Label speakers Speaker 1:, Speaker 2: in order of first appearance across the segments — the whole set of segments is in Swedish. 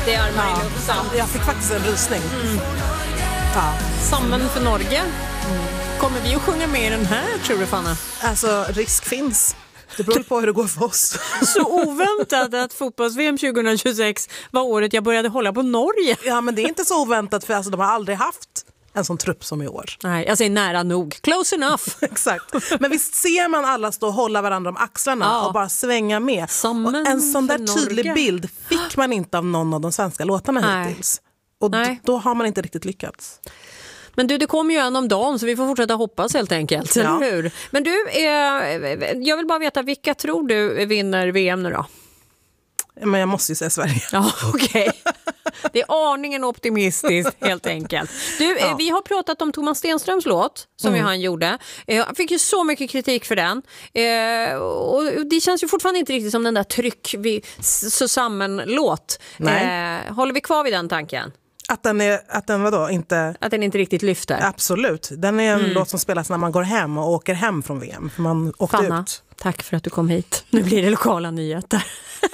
Speaker 1: Det är armar i luften.
Speaker 2: Jag fick faktiskt en rysning. Ja.
Speaker 1: Sammen för Norge. Kommer vi att sjunga med i den här, tror du, Fanna?
Speaker 2: Alltså, risk finns. Det beror på hur det går för oss.
Speaker 1: Så oväntat att fotbolls-VM 2026 var året jag började hålla på Norge.
Speaker 2: Ja, men det är inte så oväntat, för alltså, de har aldrig haft en sån trupp som i år.
Speaker 1: Nej, jag säger nära nog. Close enough.
Speaker 2: Exakt. Men visst ser man alla stå och hålla varandra om axlarna och bara svänga med. Och en sån där tydlig bild fick man inte av någon av de svenska låtarna hittills. Och då har man inte riktigt lyckats.
Speaker 1: Men du, det kommer ju en om dagen, så vi får fortsätta hoppas helt enkelt.
Speaker 2: Ja.
Speaker 1: Eller hur? Men du, jag vill bara veta, vilka tror du vinner VM nu då?
Speaker 2: Men jag måste ju säga Sverige.
Speaker 1: Ja, okej. Det är aningen optimistiskt helt enkelt. Du, vi har pratat om Thomas Stenströms låt som han gjorde. Jag fick ju så mycket kritik för den. Och det känns ju fortfarande inte riktigt som den där tryck så samman-låt. Håller vi kvar vid den tanken?
Speaker 2: Att den vadå?
Speaker 1: Att den inte riktigt lyfter?
Speaker 2: Absolut. Den är en låt som spelas när man går hem och åker hem från VM. För man åkte
Speaker 1: Fanna,
Speaker 2: ut.
Speaker 1: tack för att du kom hit. Nu blir det lokala nyheter.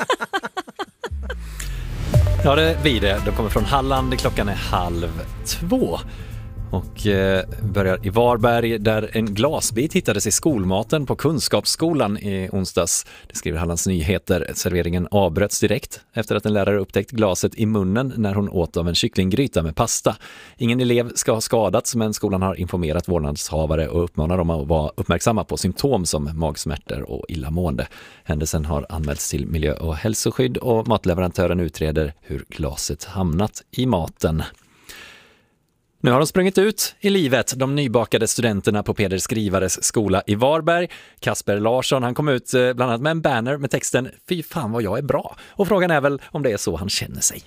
Speaker 3: Ja, det blir det. De kommer från Halland. Klockan är 1:30. Och börjar i Varberg, där en glasbit hittades i skolmaten på Kunskapsskolan i onsdags. Det skriver Hallands Nyheter. Serveringen avbröts direkt efter att en lärare upptäckt glaset i munnen när hon åt av en kycklinggryta med pasta. Ingen elev ska ha skadats, men skolan har informerat vårdnadshavare och uppmanar dem att vara uppmärksamma på symptom som magsmärtor och illamående. Händelsen har anmälts till miljö- och hälsoskydd, och matleverantören utreder hur glaset hamnat i maten. Nu har de sprungit ut i livet, de nybakade studenterna på Peder Skrivares skola i Varberg. Kasper Larsson, han kom ut bland annat med en banner med texten "Fy fan vad jag är bra". Och frågan är väl om det är så han känner sig.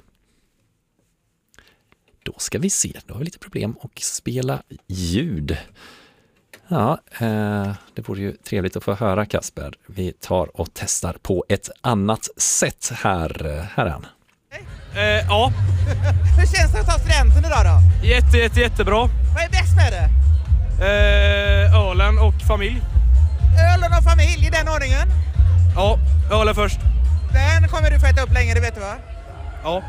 Speaker 3: Då ska vi se, då har vi lite problem att spela ljud. Ja, det vore ju trevligt att få höra Kasper. Vi tar och testar på ett annat sätt här är han.
Speaker 4: Ja.
Speaker 5: Hur känns det att ta studenten idag då?
Speaker 4: Jättebra.
Speaker 5: Vad är bäst med det?
Speaker 4: Ölen och familj.
Speaker 5: Ölen och familj i den ordningen?
Speaker 4: Ja, ölen först.
Speaker 5: Den kommer du få äta upp länge, det vet du va?
Speaker 4: Ja.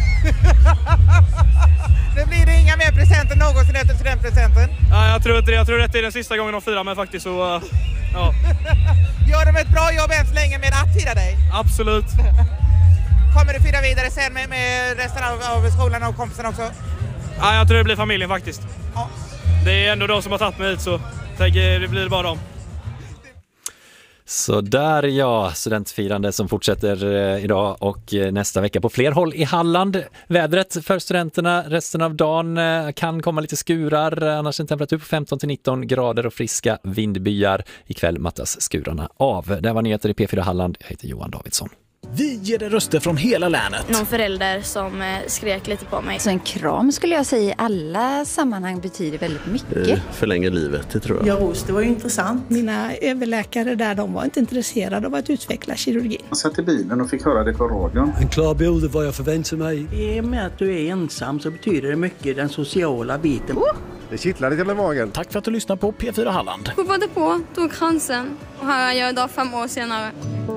Speaker 5: Nu blir det inga mer presenter någonsin efter studentpresenten.
Speaker 4: Nej, jag tror inte det. Jag tror det är den sista gången de firar mig faktiskt. Så, ja.
Speaker 5: Gör de ett bra jobb än så länge med att fira dig?
Speaker 4: Absolut.
Speaker 5: Kommer du fira vidare sen med resten av skolan och kompisen också?
Speaker 4: Ja, jag tror det blir familjen faktiskt.
Speaker 5: Ja.
Speaker 4: Det är ändå de som har tagit mig hit, så det blir bara dem.
Speaker 3: Så där studentfirande som fortsätter idag och nästa vecka på fler håll i Halland. Vädret för studenterna resten av dagen kan komma lite skurar, annars en temperatur på 15-19 grader och friska vindbyar. Ikväll mattas skurarna av. Det var nyheter i P4 Halland. Jag heter Johan Davidsson.
Speaker 6: Vi ger dig röster från hela länet.
Speaker 7: Någon förälder som skrek lite på mig.
Speaker 8: Så en kram skulle jag säga i alla sammanhang betyder väldigt mycket.
Speaker 9: Förlänger livet, det tror jag.
Speaker 10: Ja, det var ju intressant. Mina överläkare där, de var inte intresserade av att utveckla kirurgi.
Speaker 9: Jag satt i bilen och fick höra det på radion.
Speaker 6: En klar bild av vad jag förväntar mig.
Speaker 10: I och med att du är ensam så betyder det mycket den sociala biten.
Speaker 9: Det kittlar lite i magen.
Speaker 6: Tack för att du lyssnar på P4 Halland.
Speaker 7: Hoppade på, tog chansen och här är jag idag 5 år senare.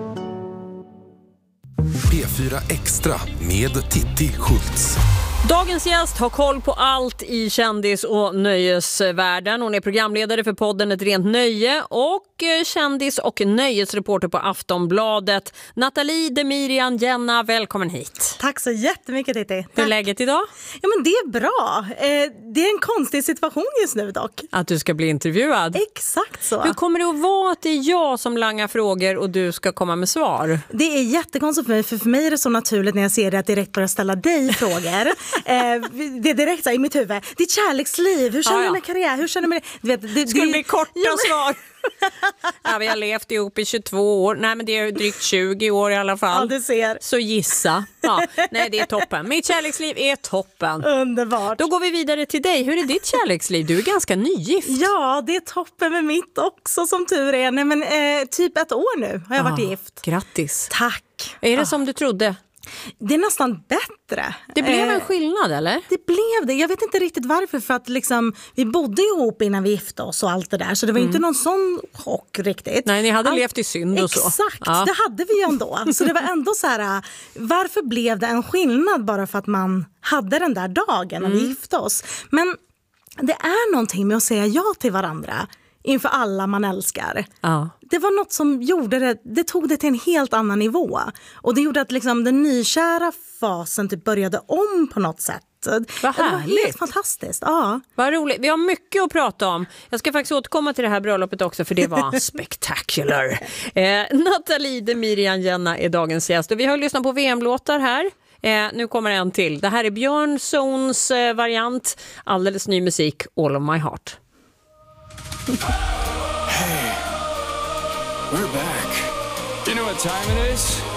Speaker 11: P4 Extra med Titti Schultz.
Speaker 1: Dagens gäst har koll på allt i kändis- och nöjesvärlden. Hon är programledare för podden Ett rent nöje och kändis- och nöjesreporter på Aftonbladet. Nathalie Demirian Jenna, välkommen hit.
Speaker 12: Tack så jättemycket, Titti.
Speaker 1: Hur är läget idag?
Speaker 12: Ja, men det är bra. Det är en konstig situation just nu dock.
Speaker 1: Att du ska bli intervjuad?
Speaker 12: Exakt så.
Speaker 1: Hur kommer det att vara att det är jag som langar frågor och du ska komma med svar?
Speaker 12: Det är jättekonstigt för mig, för mig är det så naturligt när jag ser det att direkt börja ställa dig frågor. Det är direkt så här, i mitt huvud. Ditt kärleksliv, hur känner du med karriär? Hur känner du med det? Du vet,
Speaker 1: skulle bli korta svar. Ja, vi har levt ihop i 22 år. Nej, men det är drygt 20 år i alla fall.
Speaker 12: Ja, du ser.
Speaker 1: Så gissa. Ja, nej, det är toppen. Mitt kärleksliv är toppen.
Speaker 12: Underbart.
Speaker 1: Då går vi vidare till dig. Hur är ditt kärleksliv? Du är ganska nygift.
Speaker 12: Ja, det är toppen med mitt också, som tur är. Nej, men typ 1 år nu har jag varit gift.
Speaker 1: Grattis.
Speaker 12: Tack.
Speaker 1: Är det som du trodde?
Speaker 12: Det är nästan bättre.
Speaker 1: Det blev en skillnad, eller?
Speaker 12: Det blev det. Jag vet inte riktigt varför, för att liksom, vi bodde ihop innan vi gifte oss och allt det där. Så det var inte någon sån chock riktigt.
Speaker 1: Nej, ni hade levt i synd och så.
Speaker 12: Exakt, det hade vi ju ändå. Så det var ändå så här, varför blev det en skillnad bara för att man hade den där dagen när vi gifte oss? Men det är någonting med att säga ja till varandra inför alla man älskar.
Speaker 1: Ja.
Speaker 12: Det var något som gjorde det tog det till en helt annan nivå. Och det gjorde att liksom den nykära fasen typ började om på något sätt.
Speaker 1: Vad härligt.
Speaker 12: Det var helt fantastiskt. Ja.
Speaker 1: Vad roligt. Vi har mycket att prata om. Jag ska faktiskt återkomma till det här bröllopet också, för det var spectacular. Nathalie Demirian Jenna är dagens gäst. Och vi har lyssnat på VM-låtar här. Nu kommer en till. Det här är Björn Zons variant. Alldeles ny musik, All of my heart.
Speaker 13: Hey, we're back. You know what time it is?